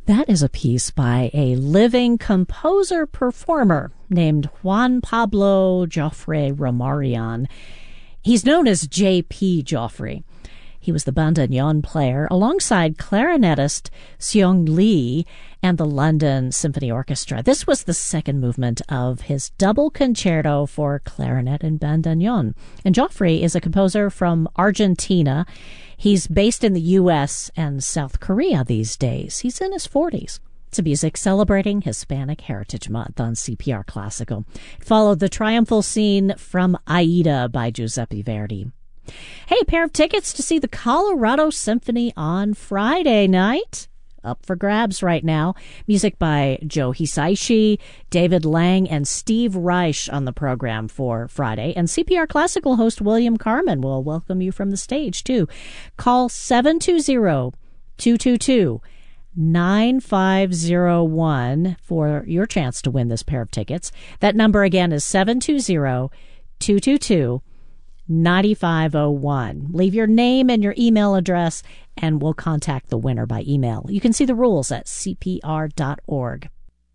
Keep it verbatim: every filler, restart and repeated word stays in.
That is a piece by a living composer-performer named Juan Pablo Joffre Romarian. He's known as J P Joffre. He was the bandoneon player alongside clarinetist Seong Lee and the London Symphony Orchestra. This was the second movement of his double concerto for clarinet and bandoneon. And Joffre is a composer from Argentina. He's based in the U S and South Korea these days. He's in his forties. It's a music celebrating Hispanic Heritage Month on C P R Classical. It followed the triumphal scene from Aida by Giuseppe Verdi. Hey, a pair of tickets to see the Colorado Symphony on Friday night. Up for grabs right now. Music by Joe Hisaishi, David Lang, and Steve Reich on the program for Friday. And C P R Classical host William Carmen will welcome you from the stage, too. Call seven two zero, two two two, nine five zero one for your chance to win this pair of tickets. That number again is seven two zero, two two two, nine five zero one. Leave your name and your email address, and we'll contact the winner by email. You can see the rules at c p r dot org.